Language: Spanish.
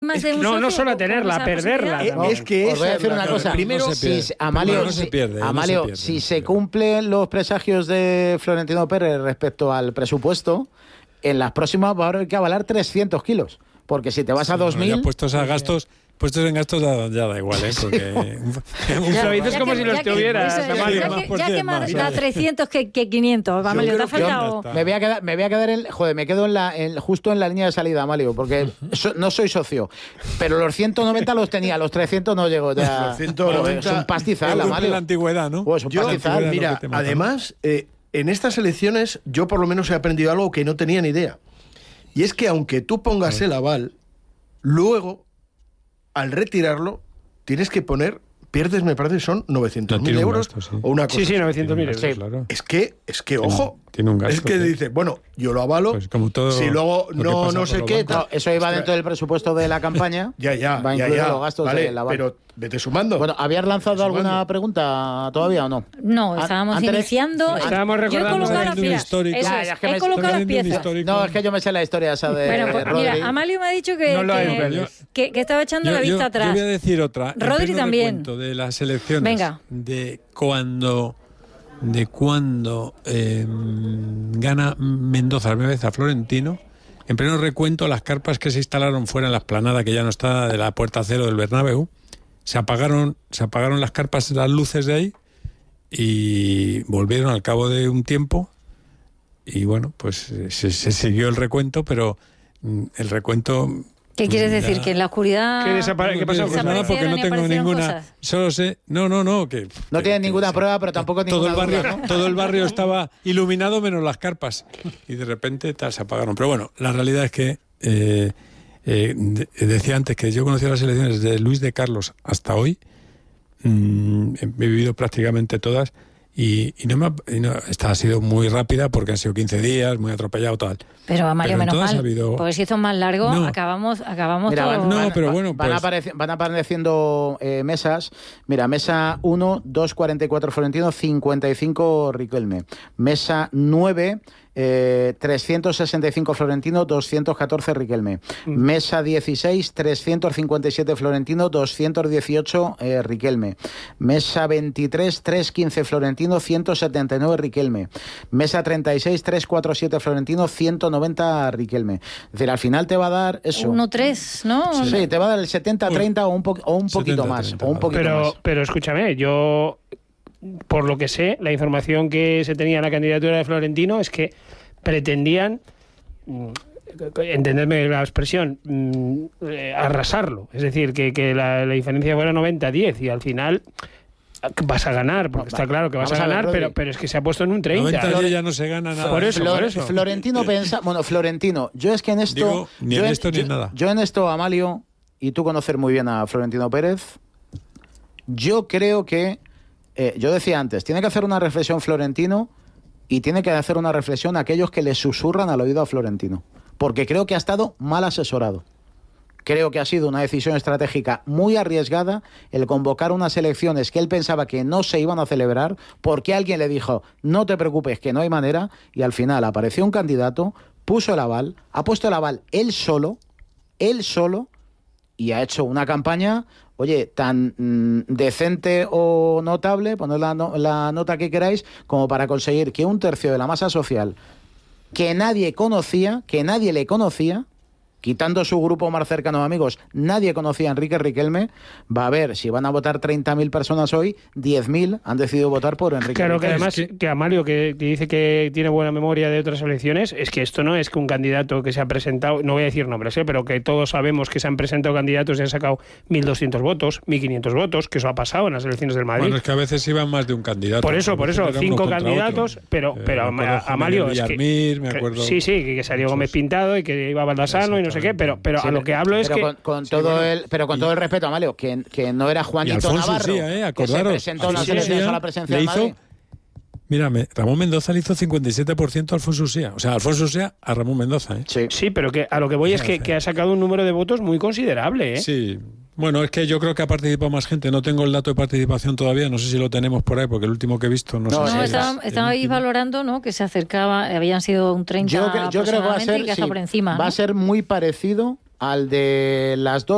más de un socio. No solo a tenerla, a perderla. Es que os voy a decir una cosa. Primero, Amalio, si se cumplen los presagios de Florentino Pérez respecto al presupuesto, en las próximas va a haber que avalar 300 kilos. Porque si te vas a 2.000... puestos en gastos ya da igual, ¿eh? Porque lo dices como si los tuvieras. Ya que más da 300 que 500. Amalio, te ha faltado... Me voy a quedar me quedo justo en la línea de salida, Amalio, porque no soy socio. Pero los 190 los tenía, los 300 no llego. Ya, 190, es un pastizal, Amalio. la antigüedad, ¿no? Pues un pastizal. Mira, además, en estas elecciones yo por lo menos he aprendido algo que no tenía ni idea. Y es que aunque tú pongas el aval, luego, al retirarlo, tienes que pierdes, me parece, son 900.000 euros o una cosa. Sí, 900.000 euros. Sí. Claro. Es que ojo, tiene un gasto, es que dice, bueno, yo lo avalo, pues como todo si luego no sé qué... No, eso iba dentro del presupuesto de la campaña. Va a incluir los gastos del aval. Pero vete sumando. Bueno, ¿habías lanzado alguna pregunta todavía o no? No, estábamos iniciando. Estábamos recordando he colocado las piezas. No, es que yo me sé la historia esa de Bueno, pues mira, Amalio me ha dicho que estaba echando la vista atrás. Yo voy a decir otra. Rodri también. De las elecciones. Venga. De cuando gana Mendoza al vez a Florentino. En pleno recuento, las carpas que se instalaron fuera en la explanada, que ya no está, de la Puerta Cero del Bernabéu, se apagaron las carpas, las luces de ahí, y volvieron al cabo de un tiempo. Y bueno, pues se siguió el recuento, pero el recuento... ¿Qué quieres decir? ¿Que en la oscuridad...? ¿Qué pasó? Pues nada, porque no tengo ninguna... Cosas. Solo sé... No, que... No tienes ninguna prueba, pero tampoco ninguna duda, ¿no? Todo el barrio estaba iluminado menos las carpas. Y de repente se apagaron. Pero bueno, la realidad es que... decía antes que yo conocí las elecciones de Luis de Carlos hasta hoy. He vivido prácticamente todas. Y esta ha sido muy rápida porque han sido 15 días, muy atropellado, tal. Pero Amalio, menos mal, habido... porque si esto es más largo, acabamos Mira, todo... Van apareciendo mesas. Mira, mesa 1, 2,44 Florentino, 55 Riquelme. Mesa 9, 365 Florentino, 214 Riquelme. Mesa 16, 357 Florentino, 218 Riquelme. Mesa 23, 315 Florentino, 179 Riquelme. Mesa 36, 347 Florentino, 190 Riquelme. Es decir, al final te va a dar eso. 1-3, ¿no? Sí, te va a dar el 70-30 o un poquito más. Pero escúchame, yo, por lo que sé, la información que se tenía en la candidatura de Florentino es que pretendían, entenderme la expresión, arrasarlo. Es decir, que la diferencia fuera 90-10 y al final vas a ganar, porque está claro que vas a ganar, pero es que se ha puesto en un 30. 90 ya no se gana nada. Por eso. Florentino pensa... Bueno, Florentino, yo es que en esto... Ni en esto ni en nada. Yo en esto, Amalio, y tú conocer muy bien a Florentino Pérez, yo creo que... yo decía antes, tiene que hacer una reflexión Florentino y tiene que hacer una reflexión a aquellos que le susurran al oído a Florentino. Porque creo que ha estado mal asesorado. Creo que ha sido una decisión estratégica muy arriesgada el convocar unas elecciones que él pensaba que no se iban a celebrar porque alguien le dijo, no te preocupes, que no hay manera, y al final apareció un candidato, puso el aval, ha puesto el aval él solo, y ha hecho una campaña, oye, tan decente o notable, poned la nota que queráis, como para conseguir que un tercio de la masa social que nadie le conocía, quitando su grupo más cercano de amigos, nadie conocía a Enrique Riquelme. Va a ver, si van a votar 30.000 personas hoy, 10.000 han decidido votar por Enrique Claro, Riquelme. que además, que Amalio, que dice que tiene buena memoria de otras elecciones, es que esto no es que un candidato que se ha presentado, no voy a decir nombres, pero que todos sabemos que se han presentado candidatos y han sacado 1.200 votos, 1.500 votos, que eso ha pasado en las elecciones del Madrid. Bueno, es que a veces iban más de un candidato. Por eso, 5 candidatos, pero Amalio, es que... me acuerdo. Sí, que salió Gómez Pintado y que iba Baldassano y no sé qué, pero a lo que hablo es que... Con todo el respeto, Amalio, que no era Juanito Navarro, que se presentó en las elecciones a la presencia del Madrid. Mírame, Ramón Mendoza le hizo 57% a Alfonso Usía. O sea, Alfonso Usía a Ramón Mendoza, ¿eh? Sí, pero que a lo que voy es que ha sacado un número de votos muy considerable, ¿eh? Sí. Bueno, es que yo creo que ha participado más gente. No tengo el dato de participación todavía. No sé si lo tenemos por ahí, porque el último que he visto no sé. Estabais valorando, ¿no? Que se acercaba, habían sido un 30 yo creo que por encima, va a ser muy parecido al de las dos